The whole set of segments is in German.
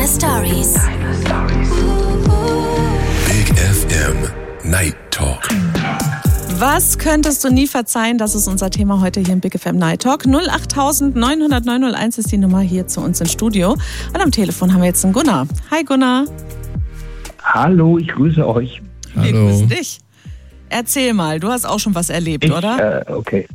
Deine Stories. Big FM Night Talk. Was könntest du nie verzeihen? Das ist unser Thema heute hier im Big FM Night Talk. 08000 900 901 ist die Nummer hier zu uns ins Studio. Und am Telefon haben wir jetzt einen Gunnar. Hi Gunnar. Hallo, ich grüße euch. Wir grüßen dich. Erzähl mal, du hast auch schon was erlebt, oder? Okay.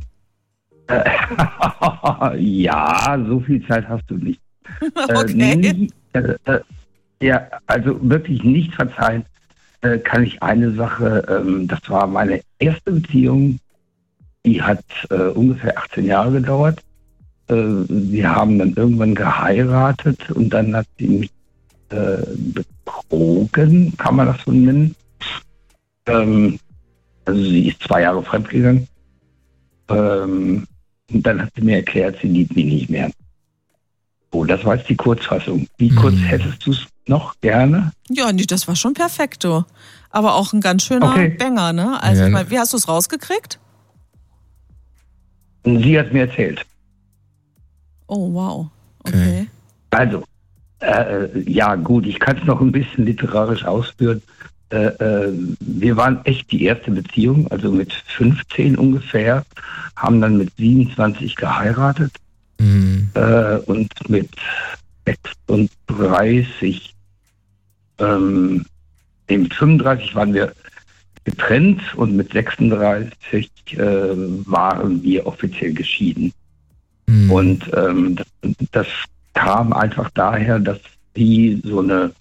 Ja, so viel Zeit hast du nicht. Okay. Ja, also wirklich nicht verzeihen kann ich eine Sache. Das war meine erste Beziehung. Die hat ungefähr 18 Jahre gedauert. Wir haben dann irgendwann geheiratet und dann hat sie mich betrogen, kann man das so nennen. Also sie ist 2 Jahre fremdgegangen. Und dann hat sie mir erklärt, sie liebt mich nicht mehr. Oh, das war jetzt die Kurzfassung. Wie kurz hättest du es noch gerne? Ja, nee, das war schon perfekt, du. Aber auch ein ganz schöner Banger, ne? Also, ich meine, wie hast du es rausgekriegt? Sie hat mir erzählt. Oh, wow. Okay. Also, ja gut, ich kann es noch ein bisschen literarisch ausführen. Wir waren echt die erste Beziehung, also mit 15 ungefähr, haben dann mit 27 geheiratet und mit 36, mit 35 waren wir getrennt und mit 36 waren wir offiziell geschieden. Und das kam einfach daher, dass sie so eine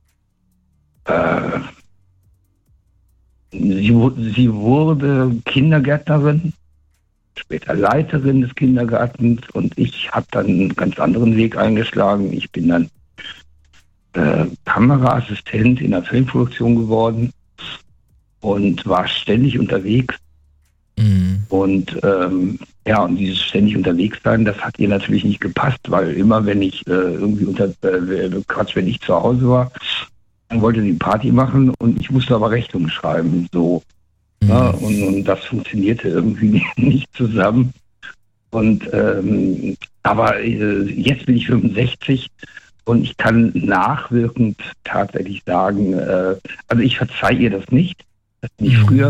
Sie wurde Kindergärtnerin, später Leiterin des Kindergartens und ich habe dann einen ganz anderen Weg eingeschlagen. Ich bin dann Kameraassistent in der Filmproduktion geworden und war ständig unterwegs. Und und dieses ständig unterwegs sein, das hat ihr natürlich nicht gepasst, weil immer wenn ich wenn ich zu Hause war, dann wollte sie Party machen und ich musste aber Rechnungen schreiben, so. Ja, und das funktionierte irgendwie nicht zusammen. Und aber jetzt bin ich 65 und ich kann nachwirkend tatsächlich sagen, also ich verzeihe ihr das nicht. Das bin ich früher